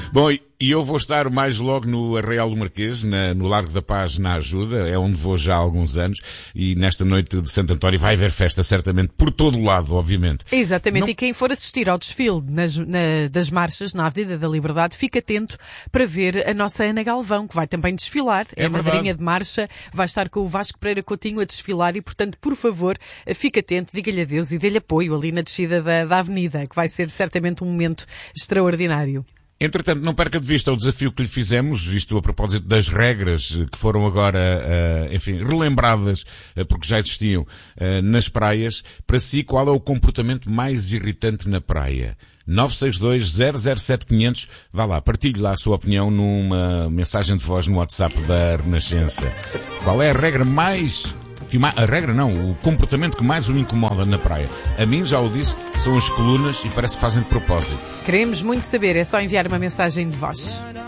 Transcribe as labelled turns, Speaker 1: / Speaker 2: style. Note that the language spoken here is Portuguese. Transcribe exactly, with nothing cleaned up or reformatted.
Speaker 1: Bom, e eu vou estar mais logo no Arraial do Marquês, na, no Largo da Paz, na Ajuda, é onde vou já há alguns anos, e nesta noite de Santo António vai haver festa, certamente, por todo o lado, obviamente.
Speaker 2: Exatamente,
Speaker 1: Não...
Speaker 2: e quem for assistir ao desfile nas, na, das marchas na Avenida da Liberdade, fica atento para ver a nossa Ana Galvão, que vai também desfilar, é, é madrinha de marcha, vai estar com o Vasco Pereira Coutinho a desfilar e, portanto, por favor, fique atento, diga-lhe adeus e dê-lhe apoio ali na descida da, da avenida, que vai ser certamente um momento extraordinário.
Speaker 1: Entretanto, não perca de vista o desafio que lhe fizemos, visto a propósito das regras que foram agora, uh, enfim, relembradas, uh, porque já existiam, uh, nas praias. Para si, qual é o comportamento mais irritante na praia? nove seis dois, zero zero sete, quinhentos. Vá lá, partilhe lá a sua opinião numa mensagem de voz no WhatsApp da Renascença. Qual é a regra mais... A regra não, o comportamento que mais o incomoda na praia. A mim, já o disse, são as colunas e parece que fazem de propósito.
Speaker 2: Queremos muito saber, é só enviar uma mensagem de voz.